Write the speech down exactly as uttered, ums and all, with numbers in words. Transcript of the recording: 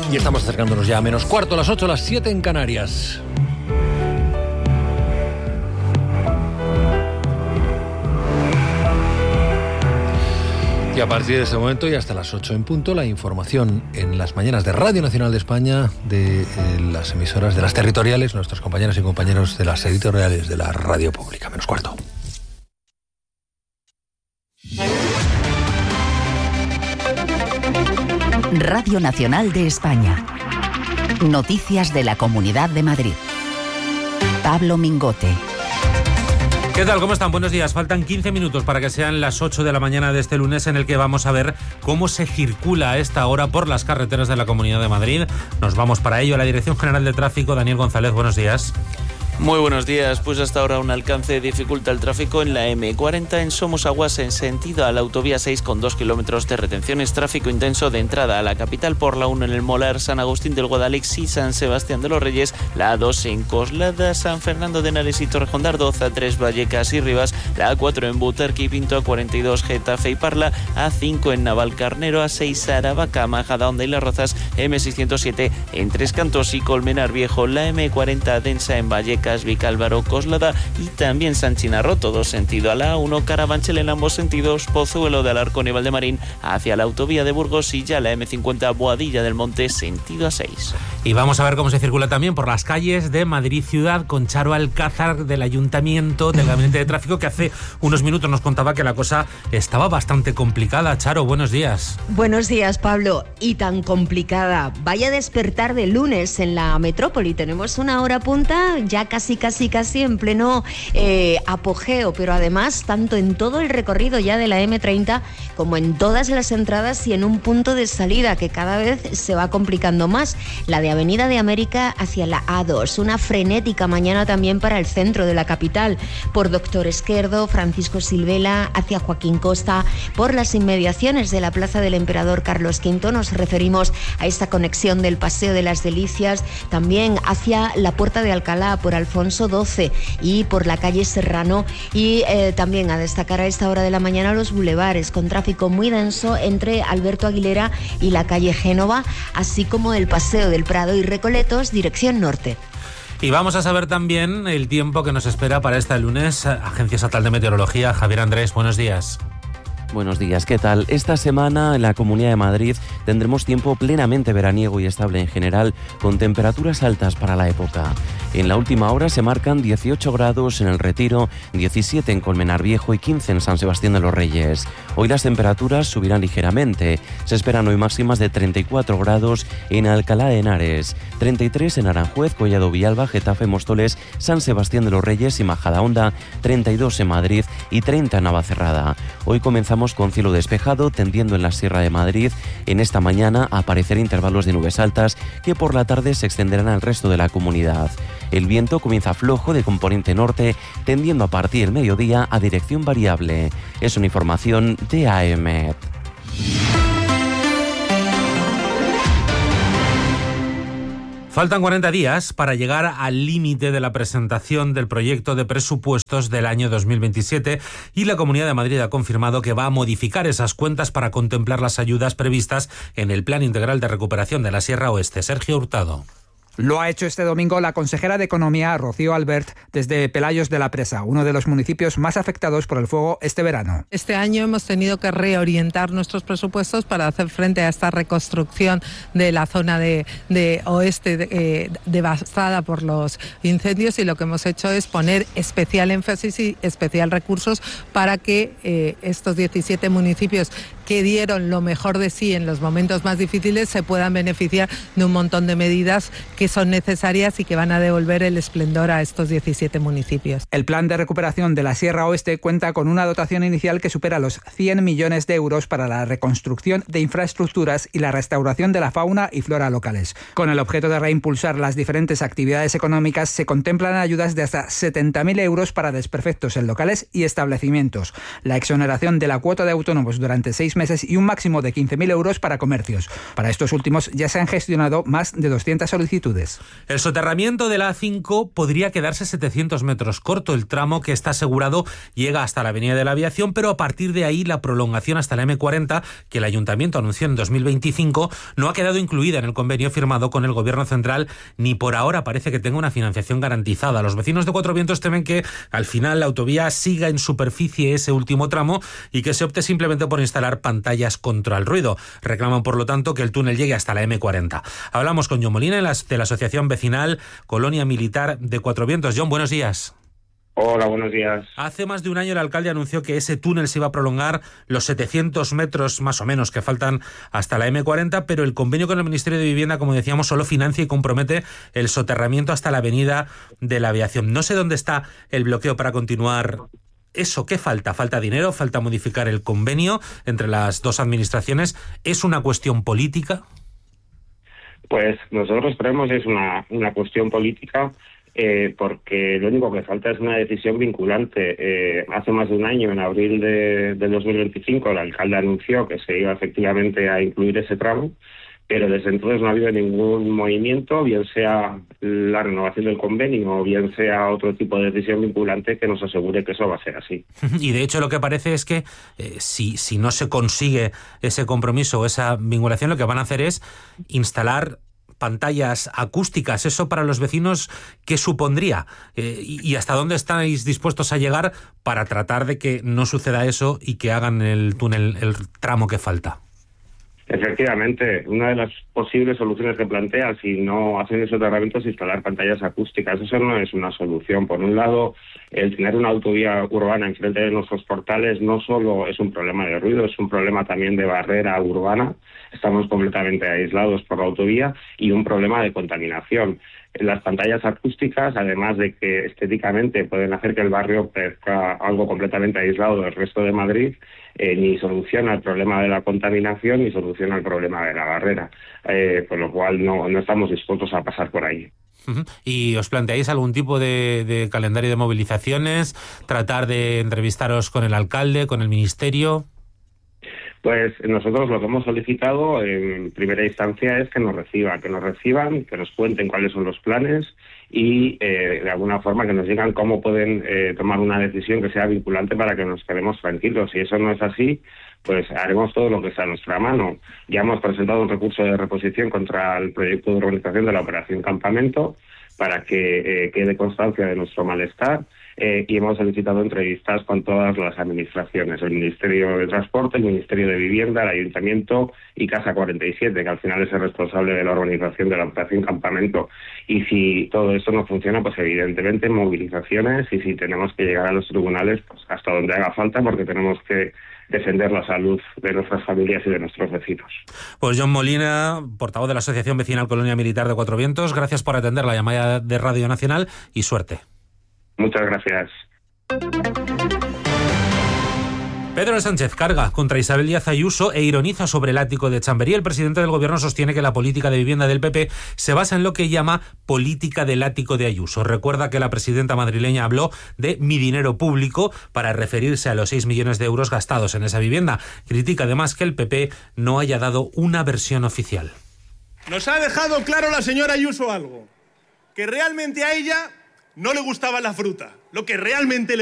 Y estamos acercándonos ya a menos cuarto, a las ocho, a las siete en Canarias. Y a partir de ese momento y hasta las ocho en punto, la información en las mañanas de Radio Nacional de España, de eh, las emisoras, de las territoriales, nuestros compañeros y compañeros de las editoriales de la radio pública. Menos cuarto. Radio Nacional de España. Noticias de la Comunidad de Madrid. Pablo Mingote. ¿Qué tal? ¿Cómo están? Buenos días. Faltan quince minutos para que sean las ocho de la mañana de este lunes, en el que vamos a ver cómo se circula a esta hora por las carreteras de la Comunidad de Madrid. Nos vamos para ello a la Dirección General de Tráfico. Daniel González, buenos días. Muy buenos días. Pues hasta ahora un alcance dificulta el tráfico en la eme cuarenta en Somosaguas en sentido a la autovía seis con dos kilómetros de retenciones. Tráfico intenso de entrada a la capital por la uno en el Molar, San Agustín del Guadalix y San Sebastián de los Reyes. La A dos en Coslada, San Fernando de Henares y Torrejón de Ardoz, A tres Vallecas y Rivas. La A cuatro en Butarque y Pinto, A cuarenta y dos Getafe y Parla. A cinco en Navalcarnero, A seis Aravaca, Majadahonda y Las Rozas. eme seiscientos siete en Tres Cantos y Colmenar Viejo. La eme cuarenta densa en Vallecas, Vicálvaro, Coslada y también San Chinarro, todo sentido a la A uno, Carabanchel en ambos sentidos, Pozuelo de Alarcón y Valdemarín hacia la autovía de Burgos y ya la eme cincuenta Boadilla del Monte sentido a seis. Y vamos a ver cómo se circula también por las calles de Madrid Ciudad con Charo Alcázar del Ayuntamiento, del Gabinete de Tráfico, que hace unos minutos nos contaba que la cosa estaba bastante complicada. Charo, buenos días. Buenos días, Pablo. Y tan complicada. Vaya despertar de lunes en la metrópoli. Tenemos una hora punta ya casi Casi, casi, casi en pleno eh, apogeo, pero además tanto en todo el recorrido ya de la eme treinta como en todas las entradas y en un punto de salida que cada vez se va complicando más, la de Avenida de América hacia la A dos, una frenética mañana también para el centro de la capital, por Doctor Esquerdo, Francisco Silvela, hacia Joaquín Costa, por las inmediaciones de la Plaza del Emperador Carlos quinto, nos referimos a esta conexión del Paseo de las Delicias, también hacia la Puerta de Alcalá, por Alfonso doce y por la calle Serrano, y eh, también a destacar a esta hora de la mañana los bulevares con tráfico muy denso entre Alberto Aguilera y la calle Génova, así como el Paseo del Prado y Recoletos dirección norte. Y vamos a saber también el tiempo que nos espera para este lunes. Agencia Estatal de Meteorología, Javier Andrés, buenos días. Buenos días, ¿qué tal? Esta semana en la Comunidad de Madrid tendremos tiempo plenamente veraniego y estable en general, con temperaturas altas para la época. En la última hora se marcan dieciocho grados en El Retiro, diecisiete en Colmenar Viejo y quince en San Sebastián de los Reyes. Hoy las temperaturas subirán ligeramente. Se esperan hoy máximas de treinta y cuatro grados en Alcalá de Henares, treinta y tres en Aranjuez, Collado Villalba, Getafe, Móstoles, San Sebastián de los Reyes y Majadahonda, treinta y dos en Madrid y treinta en Navacerrada. Hoy comenzamos con cielo despejado, tendiendo en la Sierra de Madrid en esta mañana a aparecer intervalos de nubes altas que por la tarde se extenderán al resto de la comunidad. El viento comienza flojo de componente norte, tendiendo a partir del mediodía a dirección variable. Es una información de A E M E T. Faltan cuarenta días para llegar al límite de la presentación del proyecto de presupuestos del año dos mil veintisiete y la Comunidad de Madrid ha confirmado que va a modificar esas cuentas para contemplar las ayudas previstas en el Plan Integral de Recuperación de la Sierra Oeste. Sergio Hurtado. Lo ha hecho este domingo la consejera de Economía, Rocío Albert, desde Pelayos de la Presa, uno de los municipios más afectados por el fuego este verano. Este año hemos tenido que reorientar nuestros presupuestos para hacer frente a esta reconstrucción de la zona de, de oeste de, eh, devastada por los incendios, y lo que hemos hecho es poner especial énfasis y especial recursos para que eh, estos diecisiete municipios que dieron lo mejor de sí en los momentos más difíciles se puedan beneficiar de un montón de medidas que son necesarias y que van a devolver el esplendor a estos diecisiete municipios. El plan de recuperación de la Sierra Oeste cuenta con una dotación inicial que supera los cien millones de euros para la reconstrucción de infraestructuras y la restauración de la fauna y flora locales. Con el objeto de reimpulsar las diferentes actividades económicas, se contemplan ayudas de hasta setenta mil euros para desperfectos en locales y establecimientos, la exoneración de la cuota de autónomos durante seis meses y un máximo de quince mil euros para comercios. Para estos últimos ya se han gestionado más de doscientas solicitudes. El soterramiento de la A cinco podría quedarse setecientos metros corto. El tramo que está asegurado llega hasta la Avenida de la Aviación, pero a partir de ahí la prolongación hasta la eme cuarenta, que el Ayuntamiento anunció en dos mil veinticinco, no ha quedado incluida en el convenio firmado con el Gobierno central, ni por ahora parece que tenga una financiación garantizada. Los vecinos de Cuatro Vientos temen que al final la autovía siga en superficie ese último tramo y que se opte simplemente por instalar pantallas contra el ruido. Reclaman, por lo tanto, que el túnel llegue hasta la eme cuarenta. Hablamos con John Molina de la, de la Asociación Vecinal Colonia Militar de Cuatro Vientos. John, buenos días. Hola, buenos días. Hace más de un año el alcalde anunció que ese túnel se iba a prolongar los setecientos metros más o menos que faltan hasta la eme cuarenta, pero el convenio con el Ministerio de Vivienda, como decíamos, solo financia y compromete el soterramiento hasta la Avenida de la Aviación. No sé dónde está el bloqueo para continuar eso. ¿Qué falta? ¿Falta dinero? ¿Falta modificar el convenio entre las dos administraciones? ¿Es una cuestión política? Pues nosotros creemos que es una, una cuestión política. Eh, porque lo único que falta es una decisión vinculante. Eh, hace más de un año, en abril de, de dos mil veinticinco, el alcalde anunció que se iba efectivamente a incluir ese tramo, pero desde entonces no ha habido ningún movimiento, bien sea la renovación del convenio o bien sea otro tipo de decisión vinculante que nos asegure que eso va a ser así. Y de hecho lo que parece es que eh, si, si no se consigue ese compromiso o esa vinculación, lo que van a hacer es instalar pantallas acústicas. ¿Eso para los vecinos qué supondría? Eh, y, ¿Y hasta dónde estáis dispuestos a llegar para tratar de que no suceda eso y que hagan el túnel, el tramo que falta? Efectivamente, una de las posibles soluciones que plantea, si no hacen el soterramiento, es instalar pantallas acústicas. Eso no es una solución. Por un lado, el tener una autovía urbana enfrente de nuestros portales no solo es un problema de ruido, es un problema también de barrera urbana. Estamos completamente aislados por la autovía y un problema de contaminación. Las pantallas acústicas, además de que estéticamente pueden hacer que el barrio parezca algo completamente aislado del resto de Madrid, eh, ni soluciona el problema de la contaminación ni soluciona el problema de la barrera, eh, por lo cual no, no estamos dispuestos a pasar por ahí. ¿Y os planteáis algún tipo de, de calendario de movilizaciones? ¿Tratar de entrevistaros con el alcalde, con el ministerio? Pues nosotros lo que hemos solicitado en primera instancia es que nos reciban, que nos reciban, que nos cuenten cuáles son los planes y eh, de alguna forma que nos digan cómo pueden eh, tomar una decisión que sea vinculante para que nos quedemos tranquilos. Si eso no es así, pues haremos todo lo que está a nuestra mano. Ya hemos presentado un recurso de reposición contra el proyecto de urbanización de la Operación Campamento para que eh, quede constancia de nuestro malestar. Eh, y hemos solicitado entrevistas con todas las administraciones, el Ministerio de Transporte, el Ministerio de Vivienda, el Ayuntamiento y Casa cuarenta y siete, que al final es el responsable de la organización de la Operación Campamento. Y si todo esto no funciona, pues evidentemente movilizaciones, y si tenemos que llegar a los tribunales, pues hasta donde haga falta, porque tenemos que defender la salud de nuestras familias y de nuestros vecinos. Pues John Molina, portavoz de la Asociación Vecinal Colonia Militar de Cuatro Vientos, gracias por atender la llamada de Radio Nacional y suerte. Muchas gracias. Pedro Sánchez carga contra Isabel Díaz Ayuso e ironiza sobre el ático de Chamberí. El presidente del Gobierno sostiene que la política de vivienda del P P se basa en lo que llama política del ático de Ayuso. Recuerda que la presidenta madrileña habló de mi dinero público para referirse a los seis millones de euros gastados en esa vivienda. Critica además que el P P no haya dado una versión oficial. Nos ha dejado claro la señora Ayuso algo, que realmente a ella no le gustaba la fruta, lo que realmente le